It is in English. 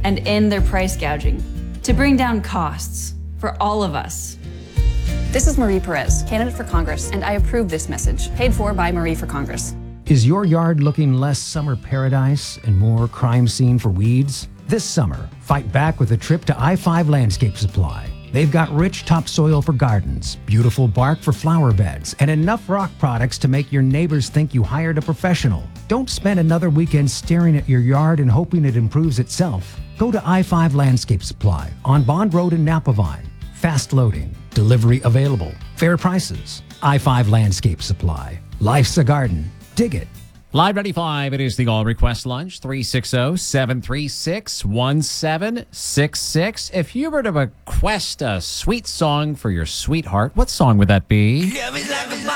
and end their price gouging to bring down costs for all of us. This is Marie Perez, candidate for Congress, and I approve this message, paid for by Marie for Congress. Is your yard looking less summer paradise and more crime scene for weeds? This summer, fight back with a trip to I-5 Landscape Supply. They've got rich topsoil for gardens, beautiful bark for flower beds, and enough rock products to make your neighbors think you hired a professional. Don't spend another weekend staring at your yard and hoping it improves itself. Go to I-5 Landscape Supply on Bond Road in Napavine. Fast loading, delivery available, fair prices. I-5 Landscape Supply. Life's a garden. Dig it. Live 95, it is the All Request Lunch, 360-736-1766. If you were to request a sweet song for your sweetheart, what song would that be? Love is like a